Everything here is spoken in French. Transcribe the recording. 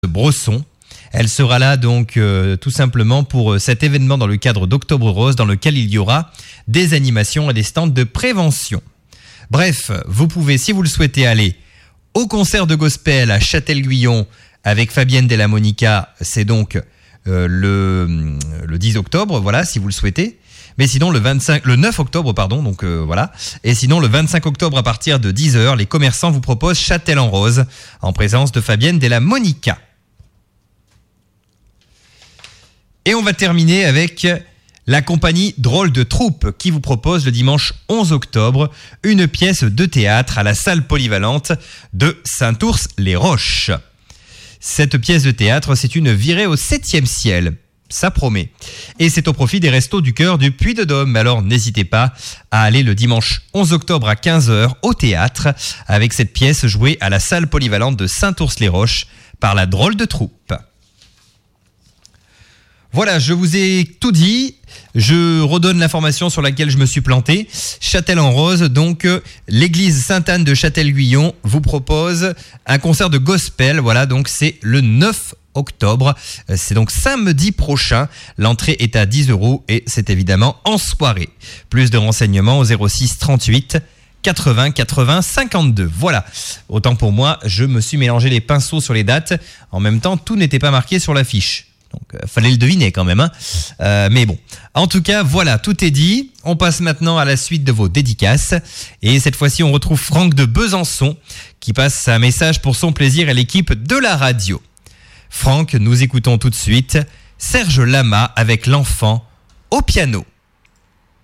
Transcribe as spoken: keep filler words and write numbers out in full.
Bresson. Elle sera là donc euh, tout simplement pour euh, cet événement dans le cadre d'Octobre Rose, dans lequel il y aura des animations et des stands de prévention. Bref, vous pouvez, si vous le souhaitez, aller au concert de gospel à Châtel-Guyon avec Fabienne Della Monica. C'est donc euh, le, le dix octobre, voilà, si vous le souhaitez. Mais sinon, le, vingt-cinq, le neuf octobre, pardon, donc euh, voilà. Et sinon, le vingt-cinq octobre, à partir de dix heures, les commerçants vous proposent Châtel-en-Rose, en présence de Fabienne Della Monica. Et on va terminer avec la compagnie Drôle de Troupe qui vous propose le dimanche onze octobre une pièce de théâtre à la salle polyvalente de Saint-Ours-les-Roches. Cette pièce de théâtre, c'est une virée au septième ciel. Ça promet. Et c'est au profit des Restos du Cœur du Puy-de-Dôme. Alors n'hésitez pas à aller le dimanche onze octobre à quinze heures au théâtre avec cette pièce jouée à la salle polyvalente de Saint-Ours-les-Roches par la Drôle de Troupe. Voilà, je vous ai tout dit. Je redonne l'information sur laquelle je me suis planté. Châtel-en-Rose, donc euh, l'église Sainte-Anne de Châtel-Guyon vous propose un concert de gospel. Voilà, donc c'est le neuf octobre. C'est donc samedi prochain. L'entrée est à dix euros et c'est évidemment en soirée. Plus de renseignements au zéro six trente-huit quatre-vingts quatre-vingts cinquante-deux. Voilà. Autant pour moi, je me suis mélangé les pinceaux sur les dates. En même temps, tout n'était pas marqué sur l'affiche. Donc, euh, fallait le deviner quand même, hein. Euh, mais bon. En tout cas, voilà, tout est dit. On passe maintenant à la suite de vos dédicaces. Et cette fois-ci, on retrouve Franck de Besançon qui passe un message pour son plaisir à l'équipe de la radio. Franck, nous écoutons tout de suite Serge Lama avec l'enfant au piano.